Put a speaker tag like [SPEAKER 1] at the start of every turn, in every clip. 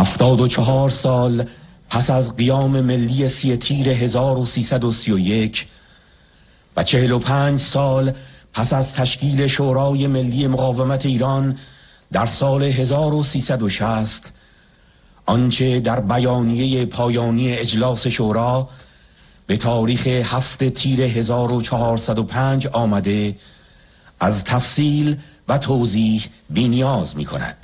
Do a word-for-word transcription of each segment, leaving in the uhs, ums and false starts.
[SPEAKER 1] هفتاد و چهار سال پس از قیام ملی سی تیر هزار و سیصد و سی و یک و چهل و پنج سال پس از تشکیل شورای ملی مقاومت ایران در سال هزار و سیصد و شصت، آنچه در بیانیه پایانی اجلاس شورا به تاریخ هفت تیر هزار و چهارصد و پنج آمده از تفصیل و توضیح بی نیاز می کند.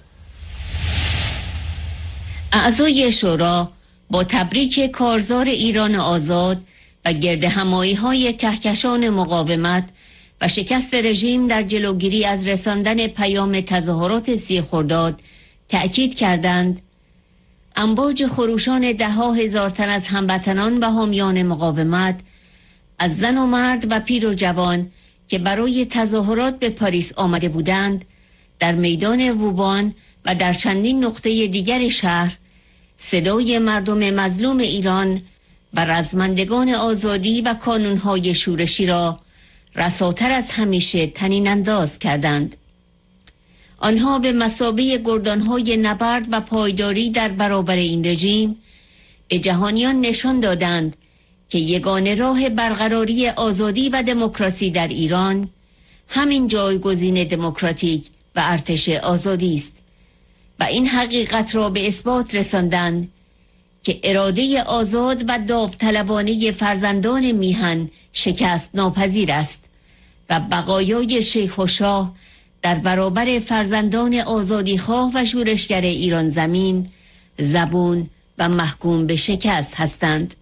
[SPEAKER 2] اعضای شورا با تبریک کارزار ایران آزاد و گرد همایی های کهکشان مقاومت و شکست رژیم در جلوگیری از رساندن پیام تظاهرات سی خرداد تأکید کردند امواج خروشان ده ها هزار تن از هموطنان و حامیان مقاومت از زن و مرد و پیر و جوان که برای تظاهرات به پاریس آمده بودند در میدان ووبان و در چندین نقطه دیگر شهر صدای مردم مظلوم ایران و رزمندگان آزادی و کانونهای شورشی را رساتر از همیشه طنین انداز کردند. آنها به مثابه گردانهای نبرد و پایداری در برابر این رژیم به جهانیان نشان دادند که یگانه راه برقراری آزادی و دموکراسی در ایران همین جایگزین دموکراتیک و ارتش آزادی است و این حقیقت را به اثبات رساندند که اراده آزاد و داوطلبانه فرزندان میهن شکست ناپذیر است و بقایای شیخ و شاه در برابر فرزندان آزادیخواه و شورشگر ایران زمین زبون و محکوم به شکست هستند.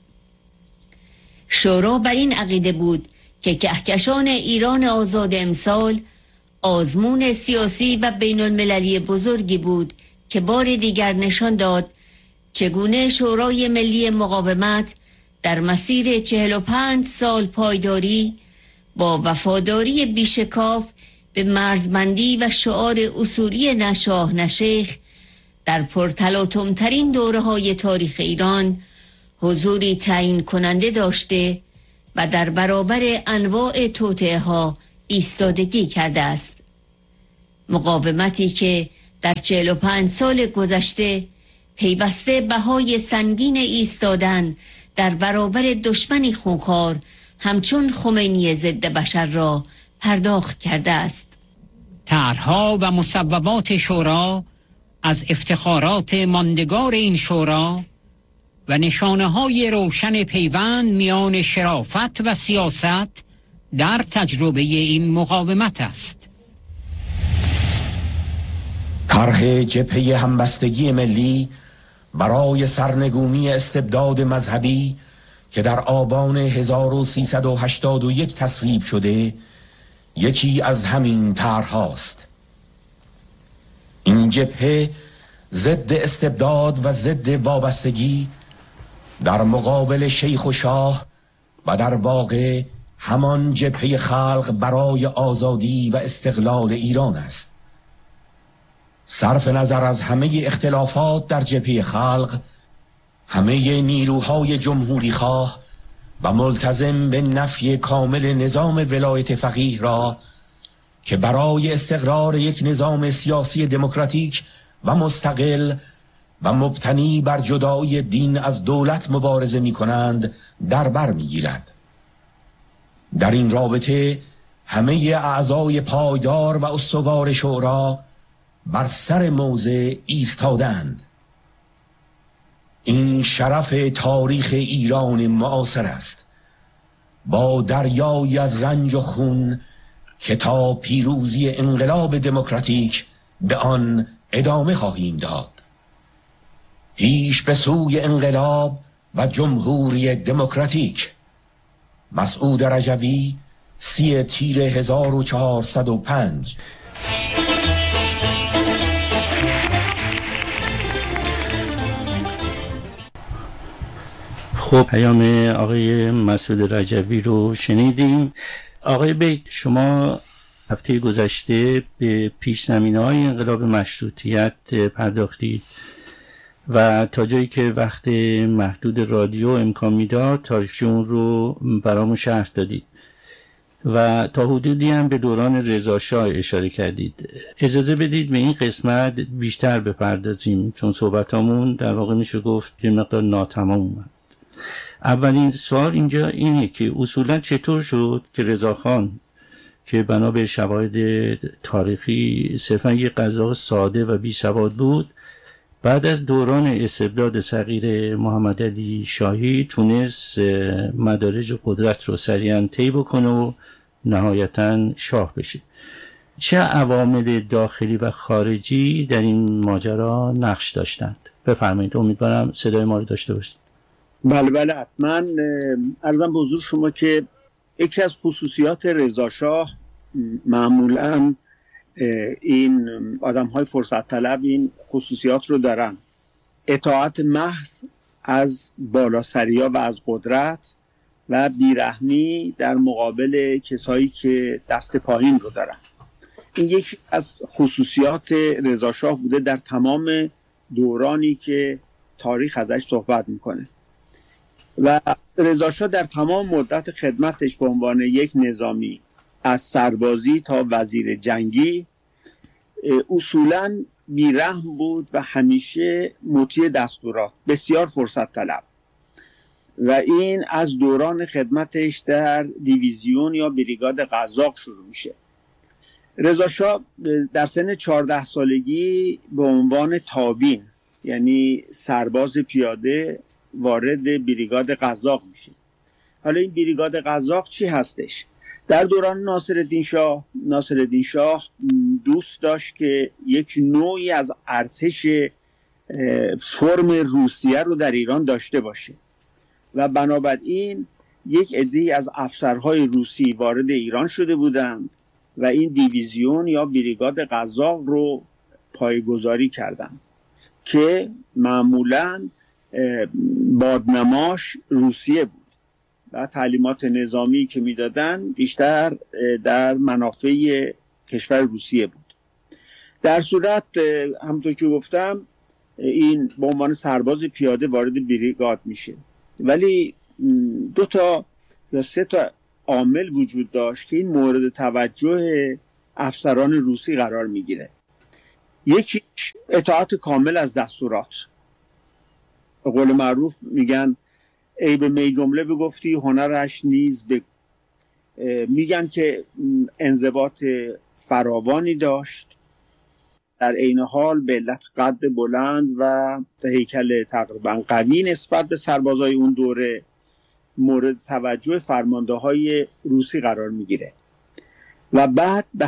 [SPEAKER 2] شورا بر این عقیده بود که کهکشان ایران آزاد امسال آزمون سیاسی و بین المللی بزرگی بود که بار دیگر نشان داد چگونه شورای ملی مقاومت در مسیر چهل و پنج سال پایداری با وفاداری بیشکاف به مرزبندی و شعار اصولی نه شاه نه شیخ در پرتلاطم ترین دوره های تاریخ ایران حضوری تعیین کننده داشته و در برابر انواع توطئه ها ایستادگی کرده است. مقاومتی که در چهل و پنج سال گذشته پیوسته بهای سنگین ایستادن در برابر دشمنی خونخوار همچون خمینی ضد بشر را پرداخت کرده است.
[SPEAKER 3] طرح‌ها و مصوبات شورا از افتخارات ماندگار این شورا و نشانه‌های روشن پیوند میان شرافت و سیاست در تجربه این مقاومت است.
[SPEAKER 1] طرح جبهه همبستگی ملی برای سرنگونی استبداد مذهبی که در آبان هزار و سیصد و هشتاد و یک تصویب شده یکی از همین طرح‌هاست. این جبهه ضد استبداد و ضد وابستگی در مقابل شیخ و شاه و در واقع همان جبهه خلق برای آزادی و استقلال ایران است. صرف نظر از همه اختلافات در جبهه خلق، همه نیروهای جمهوری خواه و ملتزم به نفی کامل نظام ولایت فقیه را که برای استقرار یک نظام سیاسی دموکراتیک و مستقل و مبتنی بر جدایی دین از دولت مبارزه می کنند در بر می گیرد. در این رابطه همه اعضای پایدار و استوار شورا بر سر موضع ایستادند. این شرف تاریخ ایران معاصر است، با دریایی از رنج و خون که تا پیروزی انقلاب دموکراتیک به آن ادامه خواهیم داد. پیش به سوی انقلاب و جمهوری دموکراتیک. مسعود رجوی، سی تیر هزار و چهارصد و پنج.
[SPEAKER 4] خب پیام آقای مسعود رجوی رو شنیدیم. آقای بیگ، شما هفته گذشته به پیش‌زمینه‌های انقلاب مشروطیت پرداختید و تا جایی که وقت محدود رادیو امکان میداد تاریخچه اون رو برامون شرح دادید. و تا حدودی هم به دوران رضا شاه اشاره کردید. اجازه بدید به این قسمت بیشتر بپردازیم چون صحبتامون در واقع میشه گفت یه مقدار ناتمام اومد. اولین سوال اینجا اینه که اصولا چطور شد که رضاخان که بنا به شواهد تاریخی صرفا یه قضا ساده و بی سواد بود، بعد از دوران استبداد صغیر محمد علی شاهی تونست مدارج قدرت رو سریعا طی بکنه و نهایتا شاه بشه. چه عوامل داخلی و خارجی در این ماجرا نقش داشتند؟ بفرمایید، امیدوارم صدای ما رو داشته باشید.
[SPEAKER 5] بله بله حتما. عرضم به حضور شما که یکی از خصوصیات رضا شاه، معمولا این آدم های فرصت طلب این خصوصیات رو دارن: اطاعت محض از بالاسریا و از قدرت و بیرحمی در مقابل کسایی که دست پایین رو دارن. این یکی از خصوصیات رضا شاه بوده در تمام دورانی که تاریخ ازش صحبت میکنه. و رضا شاه در تمام مدت خدمتش به عنوان یک نظامی، از سربازی تا وزیر جنگی، اصولاً بیرحم بود و همیشه مطیع دستورات، بسیار فرصت طلب. و این از دوران خدمتش در دیویزیون یا بریگاد قزاق شروع میشه. رضا شاه در سن چهارده سالگی به عنوان تابین، یعنی سرباز پیاده، وارد بریگاد قزاق میشه. حالا این بریگاد قزاق چی هستش؟ در دوران ناصرالدین شاه، ناصرالدین شاه دوست داشت که یک نوعی از ارتش فرم روسیه رو در ایران داشته باشه و بنابراین یک عده‌ای از افسرهای روسی وارد ایران شده بودند و این دیویزیون یا بریگاد قزاق رو پایه‌گذاری کردند که معمولاً بادنماش روسیه بود و تعلیمات نظامی که میدادن بیشتر در منافع کشور روسیه بود. در صورت همونطور که گفتم این به عنوان سرباز پیاده وارد بریگاد میشه، ولی دو تا یا سه تا عامل وجود داشت که این مورد توجه افسران روسی قرار میگیره. یکیش اطاعت کامل از دستورات. به قول معروف میگن ای به می جمله بگفتی هنرش نیز بگو. میگن که انضباط فراوانی داشت، در عین حال به علت قد بلند و هیکل تقریبا قوی نسبت به سربازای اون دوره مورد توجه فرمانده‌های روسی قرار میگیره و بعد به